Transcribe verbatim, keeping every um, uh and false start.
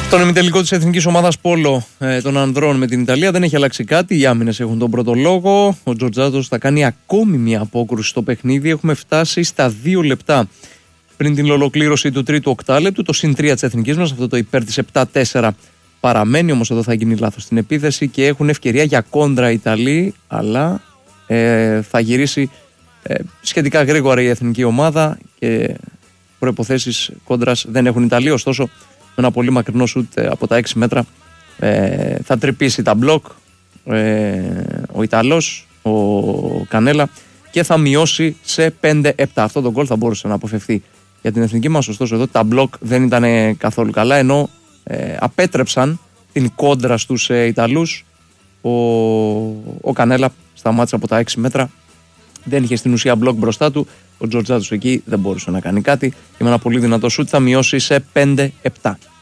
Στον ημιτελικό της εθνικής ομάδας Πόλο ε, των ανδρών με την Ιταλία δεν έχει αλλάξει κάτι. Οι άμυνες έχουν τον πρώτο λόγο. Ο Τζορτζάτος θα κάνει ακόμη μια απόκρουση στο παιχνίδι. Έχουμε φτάσει στα δύο λεπτά πριν την ολοκλήρωση του τρίτου οκτάλεπτου. Το συν τρία της εθνικής μας, αυτό το υπέρ της επτά τέσσερα παραμένει. Όμως εδώ θα γίνει λάθος στην επίθεση και έχουν ευκαιρία για κόντρα οι Ιταλοί. Αλλά ε, θα γυρίσει ε, σχετικά γρήγορα η εθνική ομάδα και προϋποθέσεις κόντρας δεν έχουν οι Ιταλοί. Ωστόσο, με ένα πολύ μακρινό σουτ από τα έξι μέτρα ε, θα τρυπήσει τα μπλοκ ε, ο Ιταλός, ο Κανέλα, και θα μειώσει σε πέντε επτά. Αυτό το γκολ θα μπορούσε να αποφευθεί για την εθνική μας. Ωστόσο εδώ τα μπλοκ δεν ήταν καθόλου καλά, ενώ ε, απέτρεψαν την κόντρα στους ε, Ιταλούς. Ο, ο Κανέλα σταμάτησε από τα έξι μέτρα, δεν είχε στην ουσία μπλοκ μπροστά του. Ο Τζορτζάτος εκεί δεν μπορούσε να κάνει κάτι και με ένα πολύ δυνατό σουτ θα μειώσει σε πέντε επτά.